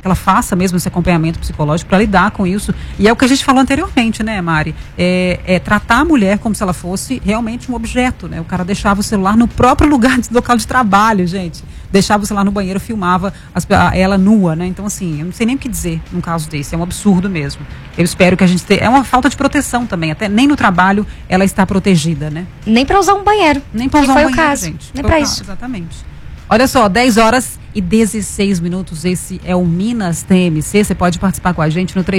que ela faça mesmo esse acompanhamento psicológico para lidar com isso. E é o que a gente falou anteriormente, né, Mari? Tratar a mulher como se ela fosse realmente um objeto, né? O cara deixava o celular no próprio local de trabalho, gente. Deixava o celular no banheiro, filmava ela nua, né? Então, assim, eu não sei nem o que dizer num caso desse, é um absurdo mesmo. Eu espero que a gente é uma falta de proteção também, até nem no trabalho ela está protegida, né? Nem para usar um banheiro. Nem para usar um banheiro, foi o caso, gente. Nem para isso. Exatamente. Olha só, 10h16, esse é o Minas TMC, você pode participar com a gente no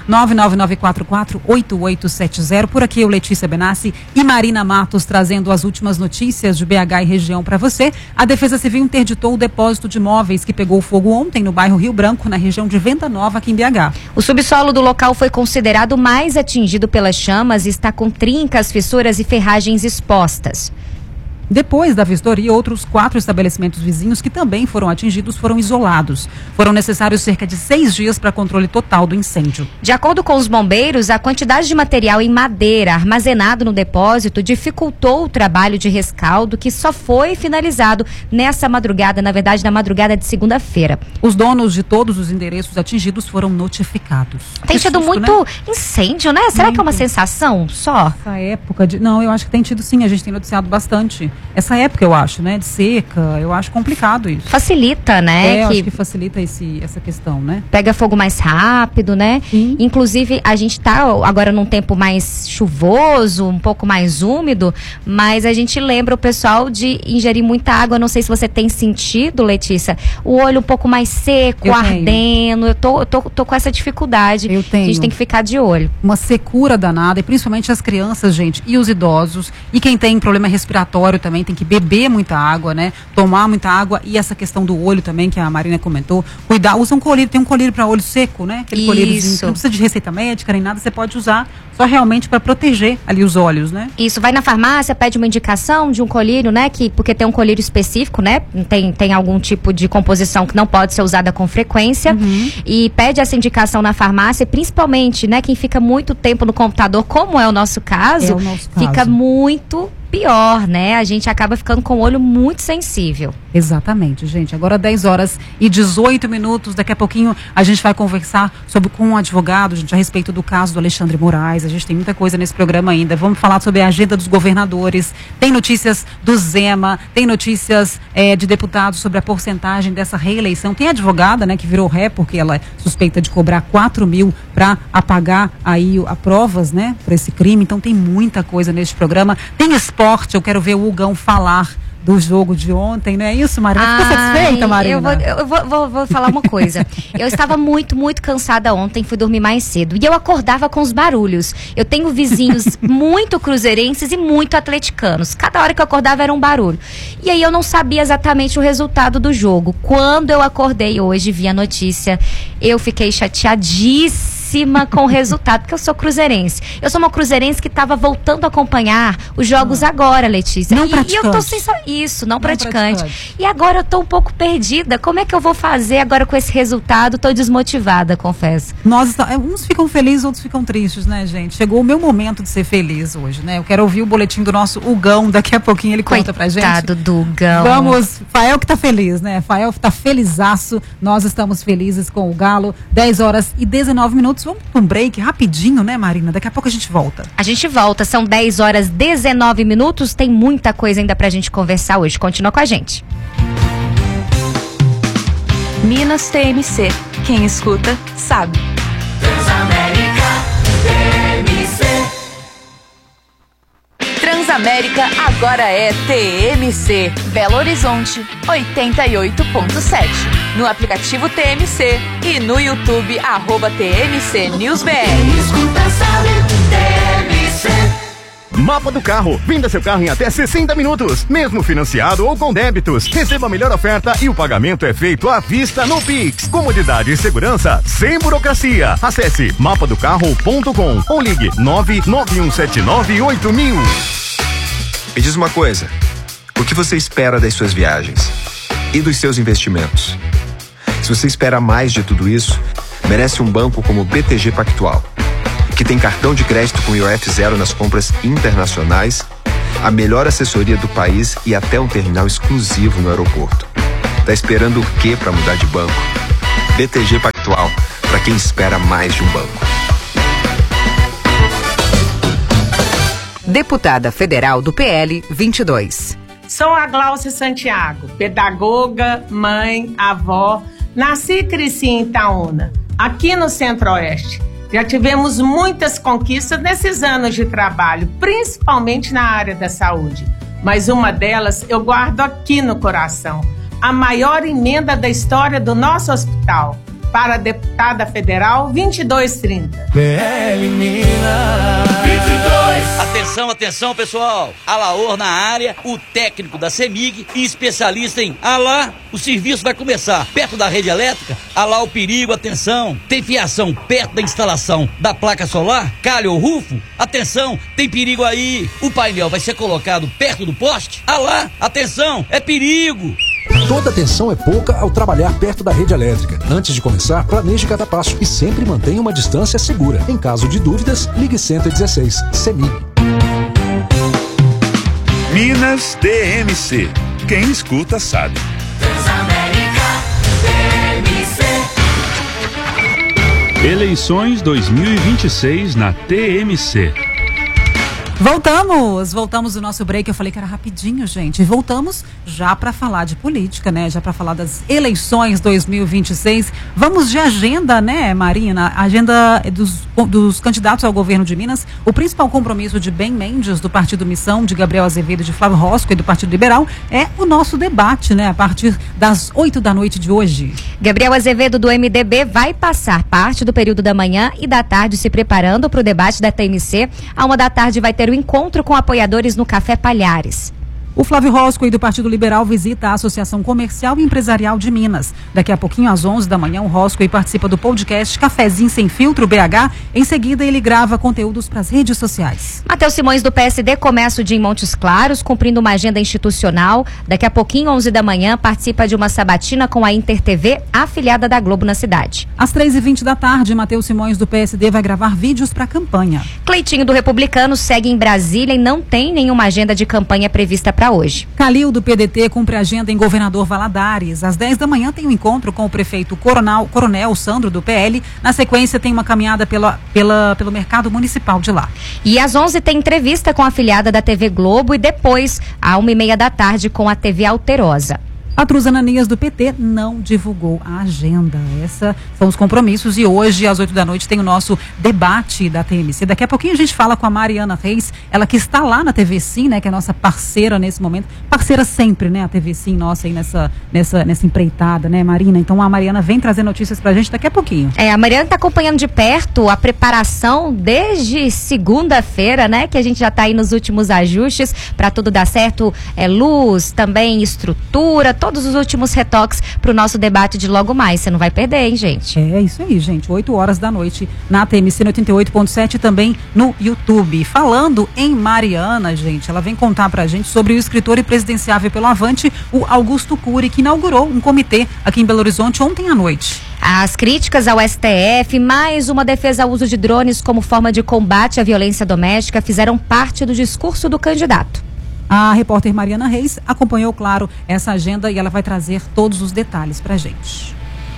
31-99944-8870, por aqui eu, Letícia Benassi e Marina Matos, trazendo as últimas notícias de BH e região para você. A Defesa Civil interditou o depósito de móveis que pegou fogo ontem no bairro Rio Branco, na região de Venda Nova, aqui em BH. O subsolo do local foi considerado mais atingido pelas chamas e está com trincas, fissuras e ferragens expostas. Depois da vistoria, outros 4 estabelecimentos vizinhos que também foram atingidos foram isolados. Foram necessários cerca de 6 dias para controle total do incêndio. De acordo com os bombeiros, a quantidade de material em madeira armazenado no depósito dificultou o trabalho de rescaldo, que só foi finalizado nessa madrugada, na verdade, na madrugada de segunda-feira. Os donos de todos os endereços atingidos foram notificados. Tem tido muito incêndio, né? Será que é uma sensação só? Essa época de... Não, eu acho que tem tido sim, a gente tem noticiado bastante. Essa época, eu acho, né, de seca, eu acho complicado isso. Facilita, né? Eu acho que facilita essa questão, né? Pega fogo mais rápido, né? Sim. Inclusive, a gente tá agora num tempo mais chuvoso, um pouco mais úmido, mas a gente lembra o pessoal de ingerir muita água. Não sei se você tem sentido, Letícia, o olho um pouco mais seco, ardendo. Eu tô com essa dificuldade. Eu tenho. A gente tem que ficar de olho. Uma secura danada, e principalmente as crianças, gente, e os idosos, e quem tem problema respiratório também tem que beber muita água, né? Tomar muita água, e essa questão do olho também, que a Marina comentou. Cuidar, usa um colírio, tem um colírio para olho seco, né? Aquele colíriozinho, não precisa de receita médica nem nada, você pode usar só realmente para proteger ali os olhos, né? Isso, vai na farmácia, pede uma indicação de um colírio, né? Porque tem um colírio específico, né? Tem algum tipo de composição que não pode ser usada com frequência. E pede essa indicação na farmácia, principalmente, né? Quem fica muito tempo no computador, como é o nosso caso, fica muito pior, né? A gente acaba ficando com o olho muito sensível. Exatamente, gente. Agora 10h18, daqui a pouquinho a gente vai conversar com um advogado, gente, a respeito do caso do Alexandre Moraes. A gente tem muita coisa nesse programa ainda. Vamos falar sobre a agenda dos governadores, tem notícias do Zema, tem notícias de deputados sobre a porcentagem dessa reeleição. Tem advogada, né, que virou ré porque ela é suspeita de cobrar 4 mil para apagar aí provas, né, para esse crime. Então tem muita coisa neste programa. Tem esporte, eu quero ver o Hugão falar do jogo de ontem, não é isso, Marina? Ficou satisfeita, Marina? Eu vou falar uma coisa. Eu estava muito, muito cansada ontem, fui dormir mais cedo. E eu acordava com os barulhos. Eu tenho vizinhos muito cruzeirenses e muito atleticanos. Cada hora que eu acordava era um barulho. E aí eu não sabia exatamente o resultado do jogo. Quando eu acordei hoje, vi a notícia, eu fiquei chateadíssima com o resultado, porque eu sou cruzeirense. Eu sou uma cruzeirense que estava voltando a acompanhar os jogos agora, Letícia. Não praticante. E eu tô sem isso, não praticante. E agora eu tô um pouco perdida. Como é que eu vou fazer agora com esse resultado? Tô desmotivada, confesso. Uns ficam felizes, outros ficam tristes, né, gente? Chegou o meu momento de ser feliz hoje, né? Eu quero ouvir o boletim do nosso Hugão, daqui a pouquinho ele conta pra gente. Coitado do Hugão. Vamos, Fael que tá feliz, né? Fael tá felizaço, nós estamos felizes com o Galo. 10h19. Vamos para um break rapidinho, né, Marina? Daqui a pouco a gente volta. A gente volta, são 10h19. Tem muita coisa ainda pra gente conversar hoje. Continua com a gente. Minas TMC. Quem escuta, sabe. Transamérica TMC. Transamérica agora é TMC. Belo Horizonte, 88.7. No aplicativo TMC e no YouTube, @TMC News BR. Quem escuta sabe, TMC. Mapa do Carro. Venda seu carro em até 60 minutos, mesmo financiado ou com débitos. Receba a melhor oferta e o pagamento é feito à vista no Pix. Comodidade e segurança sem burocracia. Acesse mapadocarro.com ou ligue 991798000. Me diz uma coisa, o que você espera das suas viagens e dos seus investimentos? Se você espera mais de tudo isso, merece um banco como o BTG Pactual, que tem cartão de crédito com IOF zero nas compras internacionais, a melhor assessoria do país e até um terminal exclusivo no aeroporto. Tá esperando o quê para mudar de banco? BTG Pactual. intelectual para quem espera mais de um banco. Deputada Federal do PL 22. Sou a Glaucia Santiago, pedagoga, mãe, avó. Nasci e cresci em Itaúna, aqui no Centro-Oeste. Já tivemos muitas conquistas nesses anos de trabalho, principalmente na área da saúde. Mas uma delas eu guardo aqui no coração. A maior emenda da história do nosso hospital. Para a deputada federal 2230. PL Minas 22. Atenção, atenção, pessoal. Alaor na área, o técnico da CEMIG e especialista em Alá. O serviço vai começar perto da rede elétrica. Alá o perigo, atenção. Tem fiação perto da instalação da placa solar? Calha ou rufo? Atenção, tem perigo aí. O painel vai ser colocado perto do poste? Alá, atenção, é perigo. Toda atenção é pouca ao trabalhar perto da rede elétrica. Antes de começar, planeje cada passo e sempre mantenha uma distância segura. Em caso de dúvidas, ligue 116. CEMIG. Minas DMC. Quem escuta sabe. Transamérica TMC. Eleições 2026 na TMC. Voltamos do nosso break. Eu falei que era rapidinho, gente. Voltamos já para falar de política, né? Já para falar das eleições 2026. Vamos de agenda, né, Marina? Agenda dos candidatos ao governo de Minas. O principal compromisso de Ben Mendes, do Partido Missão, de Gabriel Azevedo, de Flávio Rosco e do Partido Liberal, é o nosso debate, né? A partir das 8 da noite de hoje. Gabriel Azevedo, do MDB, vai passar parte do período da manhã e da tarde se preparando para o debate da TMC. À 1 da tarde vai ter o encontro com apoiadores no Café Palhares. O Flávio Rosco, do Partido Liberal, visita a Associação Comercial e Empresarial de Minas. Daqui a pouquinho, às 11 da manhã, o Rosco participa do podcast Cafezinho Sem Filtro, BH. Em seguida, ele grava conteúdos para as redes sociais. Matheus Simões, do PSD, começa o dia em Montes Claros, cumprindo uma agenda institucional. Daqui a pouquinho, 11 da manhã, participa de uma sabatina com a Inter TV, afiliada da Globo na cidade. Às 3h20 da tarde, Matheus Simões, do PSD, vai gravar vídeos para a campanha. Cleitinho, do Republicano, segue em Brasília e não tem nenhuma agenda de campanha prevista para hoje. Calil, do PDT, cumpre agenda em Governador Valadares. Às 10 da manhã tem um encontro com o prefeito Coronel Sandro, do PL. Na sequência tem uma caminhada pelo mercado municipal de lá. E às 11 tem entrevista com a afiliada da TV Globo e depois, à 1h30 da tarde, com a TV Alterosa. A Truz Ananias, do PT, não divulgou a agenda. Esses são os compromissos e hoje, às 8 da noite, tem o nosso debate da TMC. Daqui a pouquinho a gente fala com a Mariana Reis, ela que está lá na TV Sim, né, que é a nossa parceira nesse momento. Parceira sempre, né, a TV Sim, nossa, aí nessa empreitada, né, Marina? Então a Mariana vem trazer notícias pra gente daqui a pouquinho. A Mariana está acompanhando de perto a preparação desde segunda-feira, né, que a gente já está aí nos últimos ajustes para tudo dar certo, luz, também estrutura, todos os últimos retoques para o nosso debate de logo mais. Você não vai perder, hein, gente? É isso aí, gente. 8 horas da noite na TMC no 88.7 e também no YouTube. Falando em Mariana, gente, ela vem contar pra gente sobre o escritor e presidenciável pelo Avante, o Augusto Cury, que inaugurou um comitê aqui em Belo Horizonte ontem à noite. As críticas ao STF, mais uma defesa ao uso de drones como forma de combate à violência doméstica, fizeram parte do discurso do candidato. A repórter Mariana Reis acompanhou, claro, essa agenda e ela vai trazer todos os detalhes pra gente.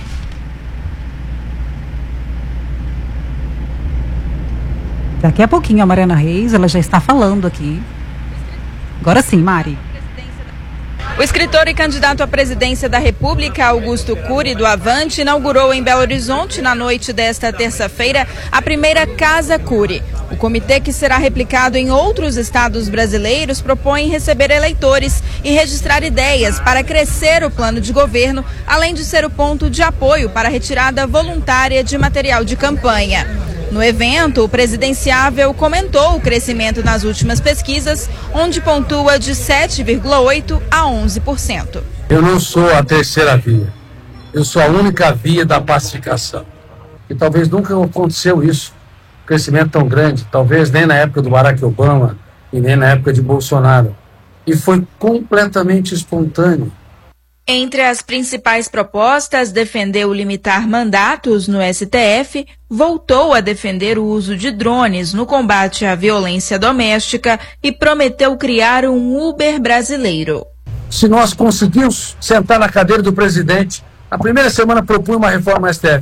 Daqui a pouquinho a Mariana Reis, ela já está falando aqui. Agora sim, Mari. O escritor e candidato à presidência da República, Augusto Cury, do Avante, inaugurou em Belo Horizonte, na noite desta terça-feira, a primeira Casa Cury. O comitê, que será replicado em outros estados brasileiros, propõe receber eleitores e registrar ideias para crescer o plano de governo, além de ser o ponto de apoio para a retirada voluntária de material de campanha. No evento, o presidenciável comentou o crescimento nas últimas pesquisas, onde pontua de 7,8% a 11%. Eu não sou a terceira via, eu sou a única via da pacificação. E talvez nunca aconteceu isso, crescimento tão grande, talvez nem na época do Barack Obama e nem na época de Bolsonaro. E foi completamente espontâneo. Entre as principais propostas, defendeu limitar mandatos no STF, voltou a defender o uso de drones no combate à violência doméstica e prometeu criar um Uber brasileiro. Se nós conseguimos sentar na cadeira do presidente, na primeira semana propunha uma reforma no STF.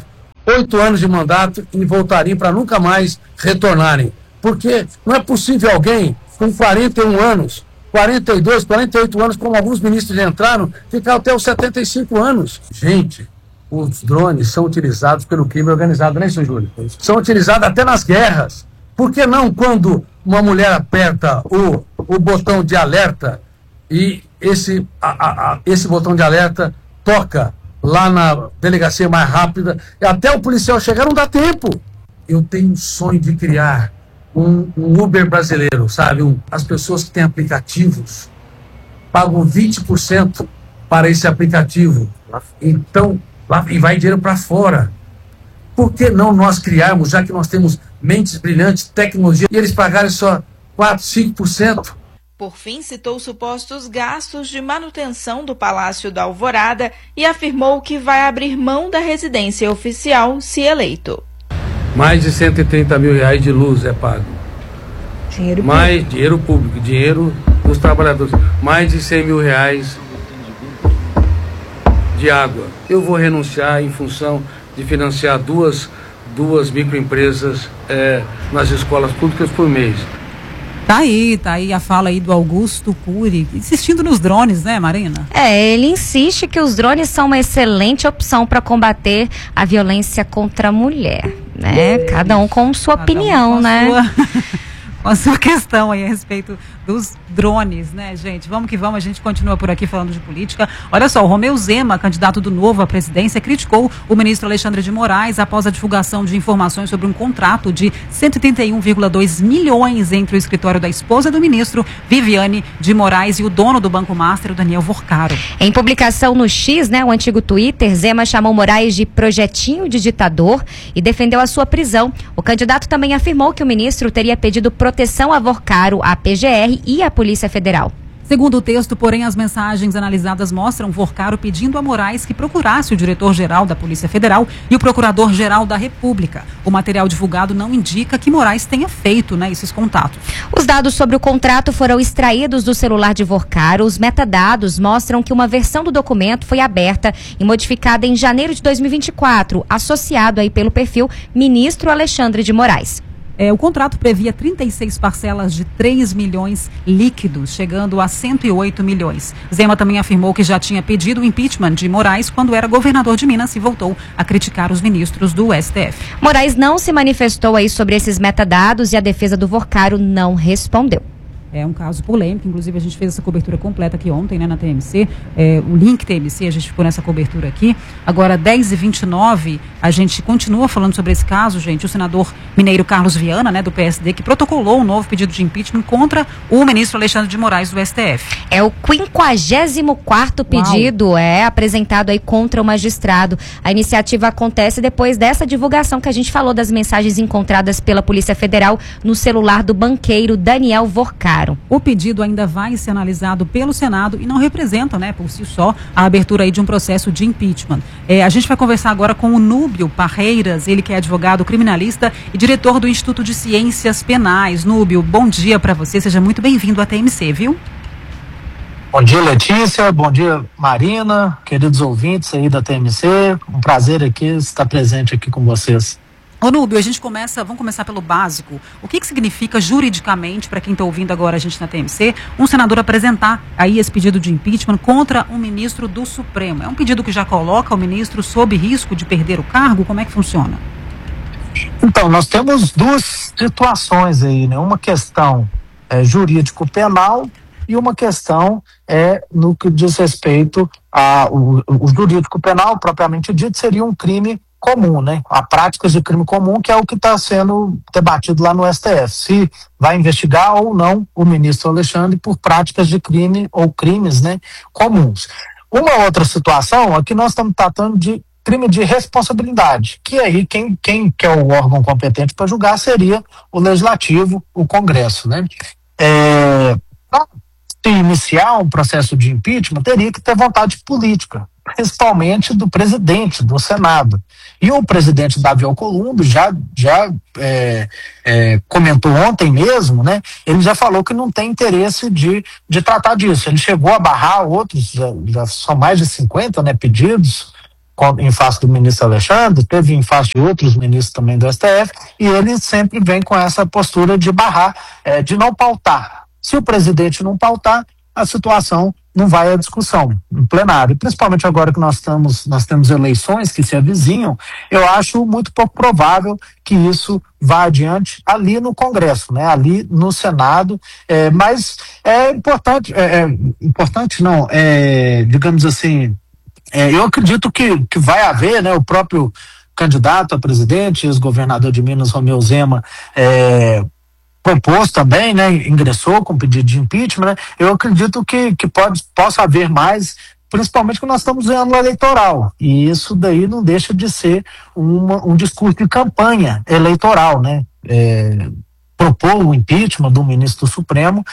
8 anos de mandato e voltariam para nunca mais retornarem. Porque não é possível alguém com 41 anos, 42, 48 anos, como alguns ministros entraram, ficar até os 75 anos. Gente, os drones são utilizados pelo crime organizado, né, seu Júlio? São utilizados até nas guerras. Por que não quando uma mulher aperta o botão de alerta e esse botão de alerta toca lá na delegacia mais rápida, e até o policial chegar não dá tempo? Eu tenho um sonho de criar um Uber brasileiro, sabe? As pessoas que têm aplicativos pagam 20% para esse aplicativo. Então, lá, e vai dinheiro para fora. Por que não nós criarmos, já que nós temos mentes brilhantes, tecnologia, e eles pagarem só 4, 5%? Por fim, citou supostos gastos de manutenção do Palácio da Alvorada e afirmou que vai abrir mão da residência oficial se eleito. Mais de 130 mil reais de luz é pago. Dinheiro público, dinheiro dos trabalhadores. Mais de 100 mil reais de água. Eu vou renunciar em função de financiar duas microempresas nas escolas públicas por mês. Tá aí a fala aí do Augusto Cury, insistindo nos drones, né, Marina? Ele insiste que os drones são uma excelente opção para combater a violência contra a mulher, né? Cada um com sua opinião, né? Com a sua questão aí a respeito dos drones, né, gente? Vamos que vamos, a gente continua por aqui falando de política. Olha só, o Romeu Zema, candidato do Novo à presidência, criticou o ministro Alexandre de Moraes após a divulgação de informações sobre um contrato de 131,2 milhões entre o escritório da esposa do ministro, Viviane de Moraes, e o dono do Banco Master, o Daniel Vorcaro. Em publicação no X, né, o antigo Twitter, Zema chamou Moraes de projetinho de ditador e defendeu a sua prisão. O candidato também afirmou que o ministro teria pedido proteção a Vorcaro, a PGR e a Polícia Federal. Segundo o texto, porém, as mensagens analisadas mostram Vorcaro pedindo a Moraes que procurasse o diretor-geral da Polícia Federal e o procurador-geral da República. O material divulgado não indica que Moraes tenha feito, né, esses contatos. Os dados sobre o contrato foram extraídos do celular de Vorcaro. Os metadados mostram que uma versão do documento foi aberta e modificada em janeiro de 2024, associado aí pelo perfil Ministro Alexandre de Moraes. O contrato previa 36 parcelas de 3 milhões líquidos, chegando a 108 milhões. Zema também afirmou que já tinha pedido o impeachment de Moraes quando era governador de Minas e voltou a criticar os ministros do STF. Moraes não se manifestou aí sobre esses metadados e a defesa do Vorcaro não respondeu. É um caso polêmico, inclusive a gente fez essa cobertura completa aqui ontem, né, na TMC, o link TMC, a gente ficou nessa cobertura aqui. Agora, 10h29, a gente continua falando sobre esse caso, gente. O senador mineiro Carlos Viana, né, do PSD, que protocolou um novo pedido de impeachment contra o ministro Alexandre de Moraes, do STF. É o 54º pedido apresentado aí contra o magistrado. A iniciativa acontece depois dessa divulgação que a gente falou das mensagens encontradas pela Polícia Federal no celular do banqueiro Daniel Vorcaro. O pedido ainda vai ser analisado pelo Senado e não representa, né, por si só, a abertura aí de um processo de impeachment. A gente vai conversar agora com o Núbio Parreiras, ele que é advogado criminalista e diretor do Instituto de Ciências Penais. Núbio, bom dia para você, seja muito bem-vindo à TMC, viu? Bom dia, Letícia, bom dia, Marina, queridos ouvintes aí da TMC, um prazer aqui estar presente aqui com vocês. Ô Núbio, vamos começar pelo básico. O que significa juridicamente, para quem está ouvindo agora a gente na TMC, um senador apresentar aí esse pedido de impeachment contra um ministro do Supremo? É um pedido que já coloca o ministro sob risco de perder o cargo? Como é que funciona? Então, nós temos duas situações aí, né? Uma questão jurídico-penal e uma questão no que diz respeito ao jurídico-penal, propriamente dito, seria um crime comum, né? A práticas de crime comum, que é o que está sendo debatido lá no STF. Se vai investigar ou não o ministro Alexandre por práticas de crime ou crimes, né, comuns. Uma outra situação é que nós estamos tratando de crime de responsabilidade, que aí quem é o órgão competente para julgar seria o Legislativo, o Congresso, né? Para iniciar um processo de impeachment, teria que ter vontade política, principalmente do presidente do Senado. E o presidente Davi Alcolumbre já comentou ontem mesmo, né? Ele já falou que não tem interesse de tratar disso. Ele chegou a barrar outros, já são mais de 50, né, pedidos em face do ministro Alexandre, teve em face de outros ministros também do STF, e ele sempre vem com essa postura de barrar, de não pautar. Se o presidente não pautar, a situação não vai à discussão no plenário. Principalmente agora que nós temos eleições que se avizinham, eu acho muito pouco provável que isso vá adiante ali no Congresso, né? Ali no Senado, mas é importante, digamos assim, eu acredito que vai haver, né? O próprio candidato a presidente, ex-governador de Minas, Romeu Zema, propôs também, né, ingressou com pedido de impeachment, né, eu acredito que possa haver mais, principalmente que nós estamos em ano eleitoral, e isso daí não deixa de ser um discurso de campanha eleitoral, né, propor o impeachment do ministro do Supremo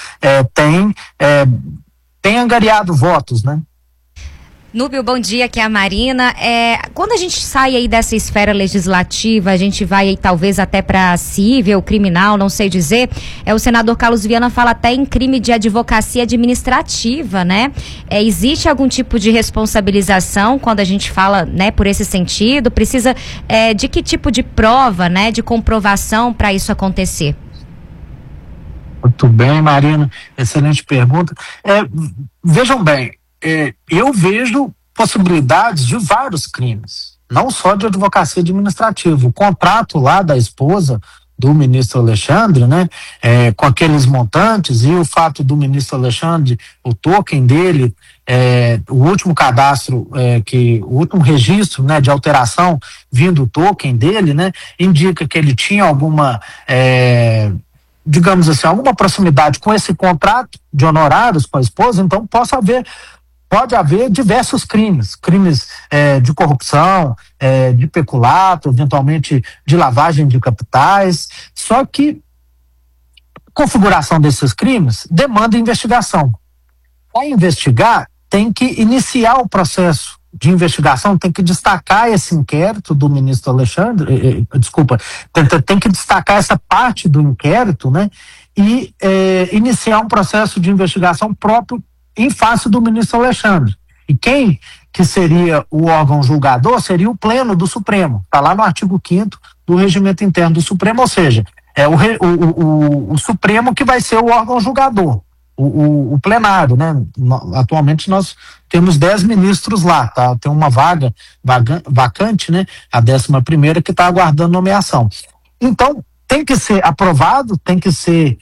tem angariado votos, né. Núbio, bom dia, aqui é a Marina. Quando a gente sai aí dessa esfera legislativa, a gente vai aí talvez até para civil, criminal, não sei dizer, o senador Carlos Viana fala até em crime de advocacia administrativa, né? Existe algum tipo de responsabilização quando a gente fala, né, por esse sentido? Precisa de que tipo de prova, né, de comprovação para isso acontecer? Muito bem, Marina, excelente pergunta. Vejam bem, eu vejo possibilidades de vários crimes, não só de advocacia administrativa. O contrato lá da esposa do ministro Alexandre, né, com aqueles montantes, e o fato do ministro Alexandre, o token dele, o último cadastro, o último registro, né, de alteração vindo o token dele, né, indica que ele tinha alguma, digamos assim, alguma proximidade com esse contrato de honorários com a esposa. Então pode haver diversos crimes de corrupção, de peculato, eventualmente de lavagem de capitais, só que a configuração desses crimes demanda investigação. Para investigar, tem que iniciar o processo de investigação, tem que destacar esse inquérito do ministro Alexandre, tem que destacar essa parte do inquérito, né, e iniciar um processo de investigação próprio em face do ministro Alexandre. E quem que seria o órgão julgador seria o Pleno do Supremo. Está lá no artigo 5º do Regimento Interno do Supremo, ou seja, o Supremo que vai ser o órgão julgador, o plenário, né? Atualmente nós temos 10 ministros lá, tá? Tem uma vaga vacante, né? A 11ª que está aguardando nomeação. Então, tem que ser aprovado, tem que ser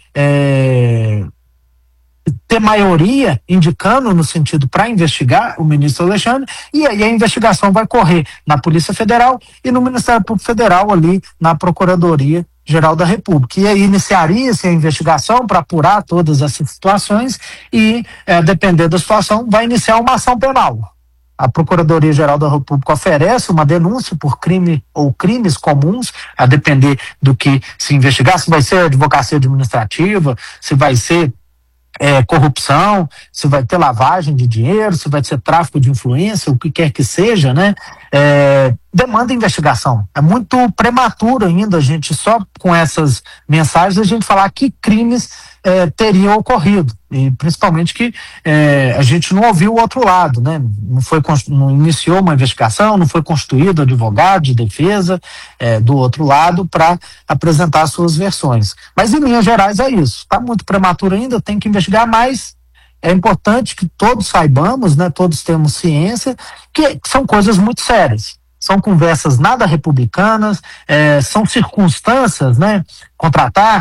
ter maioria indicando no sentido para investigar o ministro Alexandre, e aí a investigação vai correr na Polícia Federal e no Ministério Público Federal, ali na Procuradoria Geral da República. E aí iniciaria-se a investigação para apurar todas essas situações e, depender da situação, vai iniciar uma ação penal. A Procuradoria Geral da República oferece uma denúncia por crime ou crimes comuns, a depender do que se investigar, se vai ser advocacia administrativa, se vai ser corrupção, se vai ter lavagem de dinheiro, se vai ser tráfico de influência, o que quer que seja, né? Demanda investigação. É muito prematuro ainda a gente, só com essas mensagens, a gente falar que crimes teriam ocorrido, e principalmente que a gente não ouviu o outro lado, né? Não iniciou uma investigação, não foi constituído advogado de defesa do outro lado para apresentar suas versões. Mas em linhas gerais é isso. Está muito prematuro ainda, tem que investigar, mas é importante que todos saibamos, né? Todos temos ciência que são coisas muito sérias. São conversas nada republicanas, são circunstâncias, né? Contratar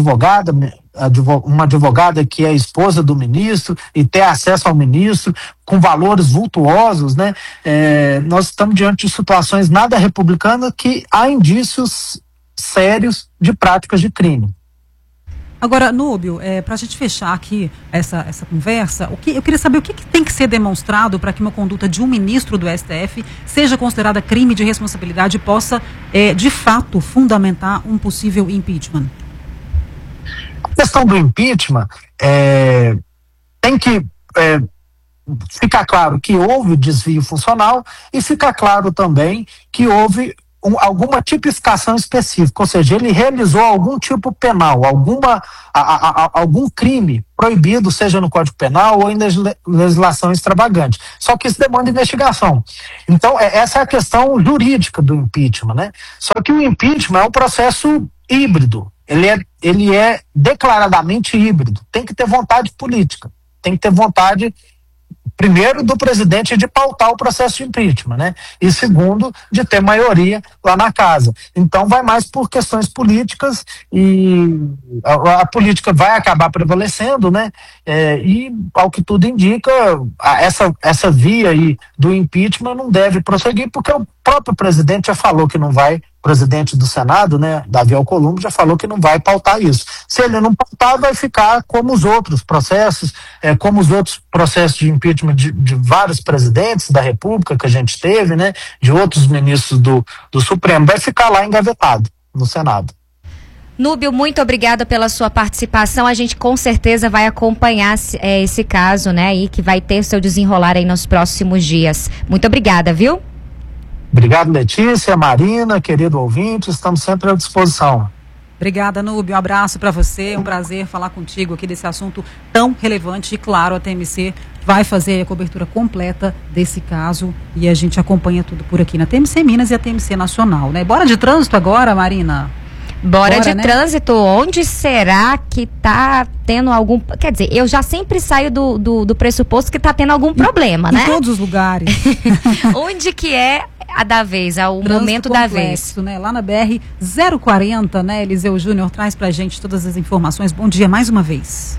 uma advogada que é esposa do ministro e ter acesso ao ministro com valores vultuosos, né? Nós estamos diante de situações nada republicanas que há indícios sérios de práticas de crime. Agora, Núbio, para a gente fechar aqui essa conversa, eu queria saber o que tem que ser demonstrado para que uma conduta de um ministro do STF seja considerada crime de responsabilidade e possa, de fato, fundamentar um possível impeachment. A questão do impeachment tem que ficar claro que houve desvio funcional e ficar claro também que houve alguma tipificação específica, ou seja, ele realizou algum tipo penal, algum crime proibido, seja no Código Penal ou em legislação extravagante. Só que isso demanda investigação. Então, essa é a questão jurídica do impeachment, né? Só que o impeachment é um processo híbrido. Ele é declaradamente híbrido. Tem que ter vontade política. Tem que ter vontade, primeiro, do presidente de pautar o processo de impeachment, né? E segundo, de ter maioria lá na casa. Então vai mais por questões políticas e a política vai acabar prevalecendo, né? E ao que tudo indica, essa via aí do impeachment não deve prosseguir, porque o próprio presidente já falou que não vai, o presidente do Senado, né, Davi Alcolumbre, já falou que não vai pautar isso. Se ele não pautar, vai ficar como os outros processos, como os outros processos de impeachment de vários presidentes da República que a gente teve, né, de outros ministros do Supremo, vai ficar lá engavetado no Senado. Núbio, muito obrigada pela sua participação. A gente com certeza vai acompanhar esse caso, né, e que vai ter seu desenrolar aí nos próximos dias. Muito obrigada, viu? Obrigado, Letícia, Marina, querido ouvinte, estamos sempre à disposição. Obrigada, Núbio, um abraço para você, um prazer falar contigo aqui desse assunto tão relevante e, claro, a TMC vai fazer a cobertura completa desse caso e a gente acompanha tudo por aqui na TMC Minas e a TMC Nacional, né? Bora de trânsito agora, Marina? Bora de trânsito. Onde será que tá tendo algum... Quer dizer, eu já sempre saio do pressuposto que tá tendo algum problema, né? Em todos os lugares. Onde que é a da vez, o momento da vez? Né? Lá na BR 040, né? Eliseu Júnior traz pra gente todas as informações. Bom dia mais uma vez.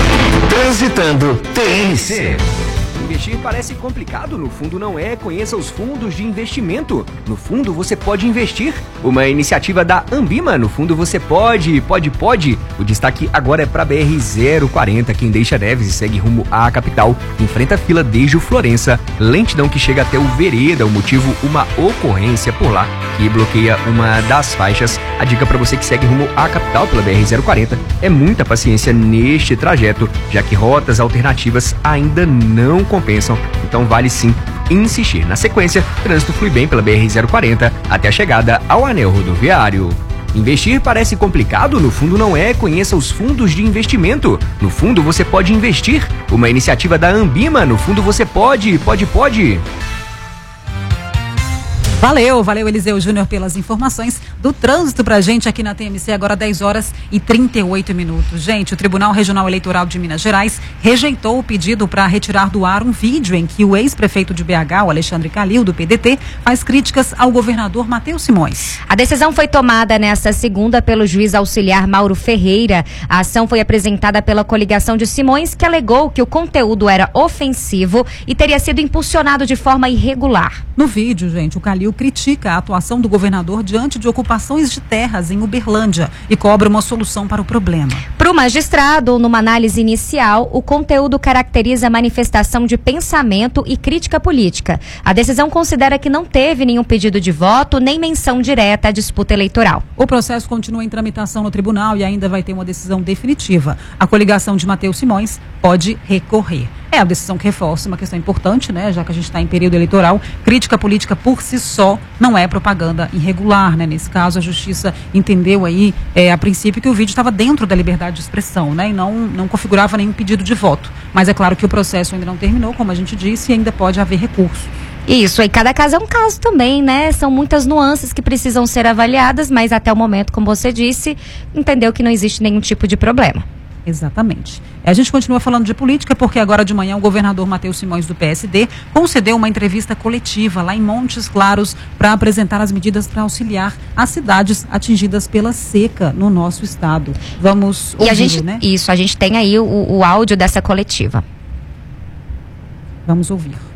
Transitando TMC. Investir parece complicado, no fundo não é. Conheça os fundos de investimento. No fundo você pode investir. Uma iniciativa da Ambima. No fundo você pode. O destaque agora é para BR-040. Quem deixa Neves e segue rumo à capital enfrenta fila desde o Florença. Lentidão que chega até o Vereda. O motivo, uma ocorrência por lá que bloqueia uma das faixas. A dica para você que segue rumo à capital pela BR-040 é muita paciência neste trajeto, já que rotas alternativas ainda não compensam, então vale sim insistir. Na sequência, trânsito flui bem pela BR-040 até a chegada ao anel rodoviário. Investir parece complicado? No fundo não é. Conheça os fundos de investimento. No fundo você pode investir. Uma iniciativa da Ambima. No fundo você pode. Valeu Eliseu Júnior pelas informações do trânsito pra gente aqui na TMC, agora 10 horas e 38 minutos. Gente, o Tribunal Regional Eleitoral de Minas Gerais rejeitou o pedido para retirar do ar um vídeo em que o ex-prefeito de BH, o Alexandre Calil, do PDT, faz críticas ao governador Matheus Simões. A decisão foi tomada nesta segunda pelo juiz auxiliar Mauro Ferreira. A ação foi apresentada pela coligação de Simões, que alegou que o conteúdo era ofensivo e teria sido impulsionado de forma irregular. No vídeo, gente, o Calil critica a atuação do governador diante de ocupações de terras em Uberlândia e cobra uma solução para o problema. Para o magistrado, numa análise inicial, o conteúdo caracteriza a manifestação de pensamento e crítica política. A decisão considera que não teve nenhum pedido de voto nem menção direta à disputa eleitoral. O processo continua em tramitação no tribunal e ainda vai ter uma decisão definitiva. A coligação de Matheus Simões pode recorrer. É a decisão que reforça uma questão importante, né? Já que a gente está em período eleitoral, crítica política por si só não é propaganda irregular, né? Nesse caso, a justiça entendeu aí, a princípio, que o vídeo estava dentro da liberdade de expressão, né? E não configurava nenhum pedido de voto. Mas é claro que o processo ainda não terminou, como a gente disse, e ainda pode haver recurso. Isso, e cada caso é um caso também, né? São muitas nuances que precisam ser avaliadas, mas até o momento, como você disse, entendeu que não existe nenhum tipo de problema. Exatamente. A gente continua falando de política porque agora de manhã o governador Matheus Simões do PSD concedeu uma entrevista coletiva lá em Montes Claros para apresentar as medidas para auxiliar as cidades atingidas pela seca no nosso estado. Vamos ouvir, né? Isso, a gente tem aí o áudio dessa coletiva. Vamos ouvir.